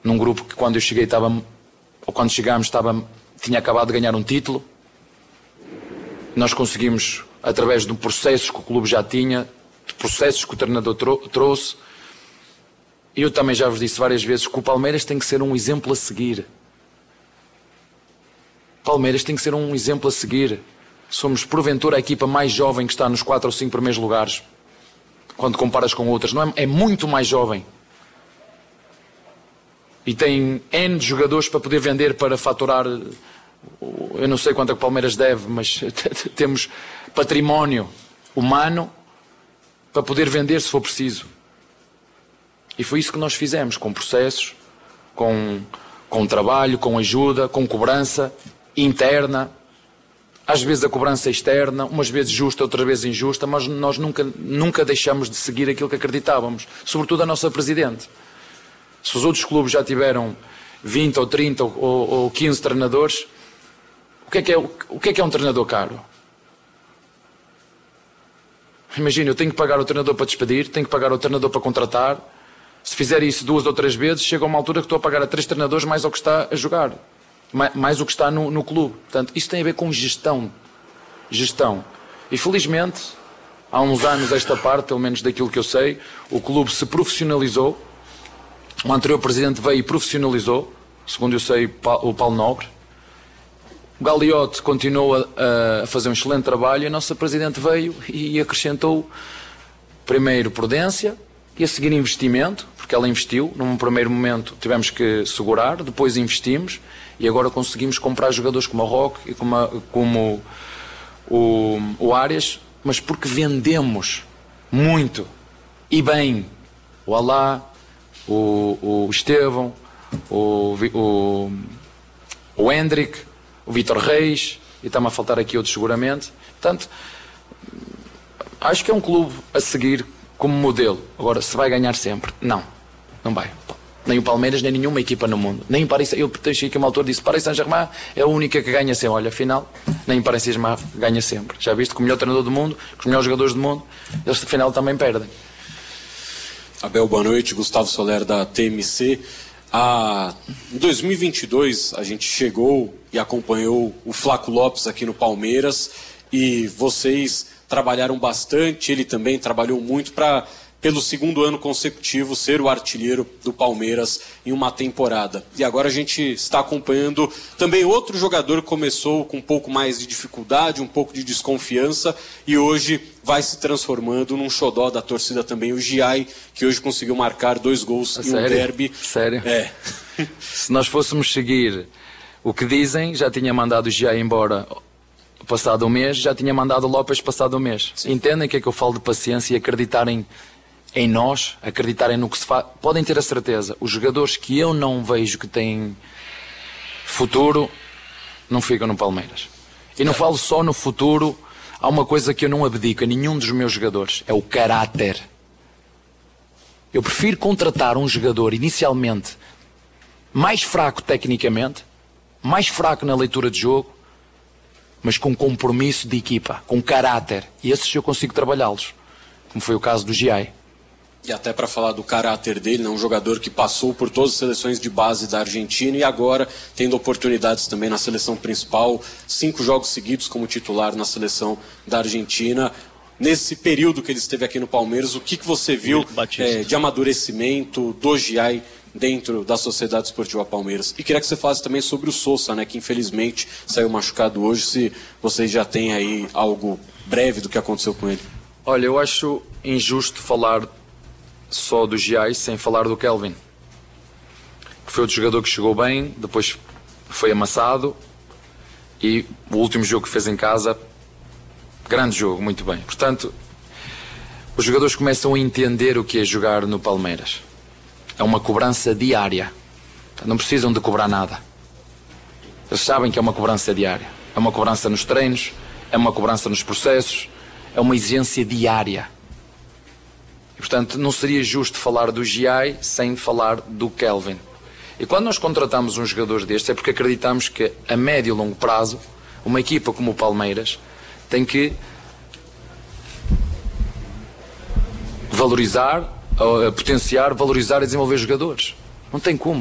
num grupo que quando eu cheguei quando chegámos tinha acabado de ganhar um título. Nós conseguimos, através de processos que o clube já tinha, de processos que o treinador trouxe. E eu também já vos disse várias vezes que o Palmeiras tem que ser um exemplo a seguir. Palmeiras tem que ser um exemplo a seguir. Somos, porventura, a equipa mais jovem que está nos 4 ou 5 primeiros lugares. Quando comparas com outras. Não é muito mais jovem. E tem N de jogadores para poder vender, para faturar. Eu não sei quanto é que o Palmeiras deve, mas temos património humano para poder vender se for preciso. E foi isso que nós fizemos, com processos, com trabalho, com ajuda, com cobrança interna. Às vezes a cobrança é externa, umas vezes justa, outras vezes injusta, mas nós nunca deixamos de seguir aquilo que acreditávamos. Sobretudo a nossa Presidente. Se os outros clubes já tiveram 20 ou 30 ou 15 treinadores, o que é um treinador caro? Imagina, eu tenho que pagar o treinador para despedir, tenho que pagar o treinador para contratar. Se fizer isso 2 ou 3 vezes, chega a uma altura que estou a pagar a 3 treinadores mais o que está a jogar. Mais o que está no clube. Portanto, isso tem a ver com gestão. E felizmente, há uns anos esta parte, pelo menos daquilo que eu sei, o clube se profissionalizou. O anterior presidente veio e profissionalizou, segundo eu sei, o Paulo Nobre. O Gagliotti continuou a fazer um excelente trabalho e a nossa presidente veio e acrescentou primeiro prudência e a seguir investimento, porque ela investiu. Num primeiro momento tivemos que segurar, depois investimos e agora conseguimos comprar jogadores como o Roque e como o Arias, mas porque vendemos muito e bem o Alá, o Estevão, o Hendrick, o Vítor Reis, e está-me a faltar aqui outros seguramente. Portanto, acho que é um clube a seguir como modelo. Agora, se vai ganhar sempre? Não vai. Nem o Palmeiras, nem nenhuma equipa no mundo. Nem o Paris, eu deixei aqui uma altura disse, Paris Saint-Germain é a única que ganha sempre. Olha, afinal, nem o Paris Saint-Germain ganha sempre. Já viste que o melhor treinador do mundo, com os melhores jogadores do mundo, eles afinal também perdem. Abel, boa noite. Gustavo Soler da TMC. Em 2022 a gente chegou e acompanhou o Flaco Lopes aqui no Palmeiras e vocês trabalharam bastante, ele também trabalhou muito para, pelo segundo ano consecutivo, ser o artilheiro do Palmeiras em uma temporada. E agora a gente está acompanhando também outro jogador que começou com um pouco mais de dificuldade, um pouco de desconfiança e hoje vai se transformando num xodó da torcida também, o Giai, que hoje conseguiu marcar 2 gols em um derby. Sério? É. Se nós fôssemos seguir o que dizem, já tinha mandado o Giai embora passado um mês, já tinha mandado o Lopes passado um mês. Sim. Entendem que é que eu falo de paciência e acreditarem em nós, acreditarem no que se faz. Podem ter a certeza, os jogadores que eu não vejo que têm futuro, não ficam no Palmeiras. E não falo só no futuro, há uma coisa que eu não abdico a nenhum dos meus jogadores, é o caráter. Eu prefiro contratar um jogador inicialmente mais fraco tecnicamente, mais fraco na leitura de jogo, mas com compromisso de equipa, com caráter. E esses eu consigo trabalhá-los, como foi o caso do Giai. E até para falar do caráter dele, né, um jogador que passou por todas as seleções de base da Argentina e agora tendo oportunidades também na seleção principal, 5 jogos seguidos como titular na seleção da Argentina. Nesse período que ele esteve aqui no Palmeiras, o que você viu de amadurecimento do Giai dentro da Sociedade Esportiva Palmeiras? E queria que você falasse também sobre o Sousa, né, que infelizmente saiu machucado hoje, se vocês já têm aí algo breve do que aconteceu com ele. Olha, eu acho injusto falar só do Giai sem falar do Kelvin, que foi outro jogador que chegou bem, depois foi amassado e o último jogo que fez em casa, grande jogo, muito bem. Portanto, os jogadores começam a entender o que é jogar no Palmeiras. É uma cobrança diária, não precisam de cobrar nada, eles sabem que é uma cobrança diária, é uma cobrança nos treinos, é uma cobrança nos processos, é uma exigência diária. Portanto, não seria justo falar do Giai sem falar do Kelvin. E quando nós contratamos um jogador destes é porque acreditamos que a médio e longo prazo, uma equipa como o Palmeiras tem que valorizar, potenciar, valorizar e desenvolver jogadores. Não tem como.